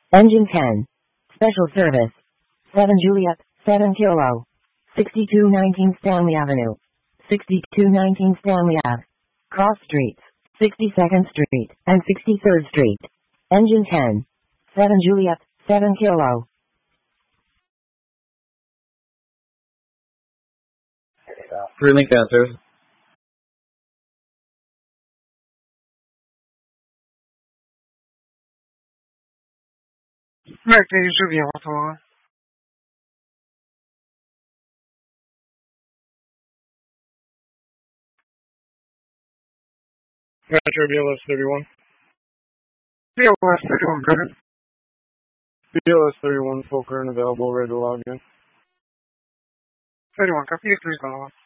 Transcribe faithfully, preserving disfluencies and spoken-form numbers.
Engine ten. Special service. seven Juliet, seven Kilo. sixty-two nineteen Stanley Avenue. sixty-two nineteen Stanley Ave. Cross Streets. sixty-second Street and sixty-third Street. Engine ten. seven Juliet, seven Kilo. Pre-link answers. Mercury should be able to. Metro B L S thirty-one. B L S thirty-one, good. B L S thirty-one, full current available, ready to log in. thirty-one, copy, please go on.